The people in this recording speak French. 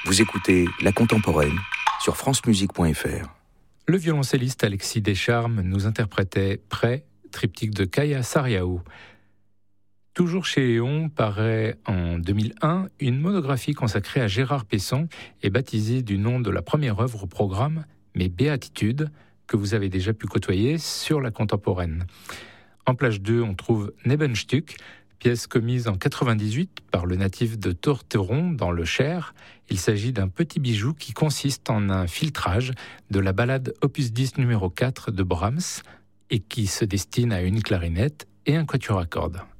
Vous écoutez La Contemporaine sur francemusique.fr. Le violoncelliste Alexis Descharmes nous interprétait Prêt, triptyque de Kaya Sariaou. Toujours chez Léon paraît en 2001 une monographie consacrée à Gérard Pesson et baptisée du nom de la première œuvre au programme, Mes Béatitudes, que vous avez déjà pu côtoyer sur La Contemporaine. En plage 2, on trouve Nebenstück, pièce commise en 98 par le natif de Torteron dans le Cher. Il s'agit d'un petit bijou qui consiste en un filtrage de la ballade opus 10 numéro 4 de Brahms et qui se destine à une clarinette et un quatuor à cordes.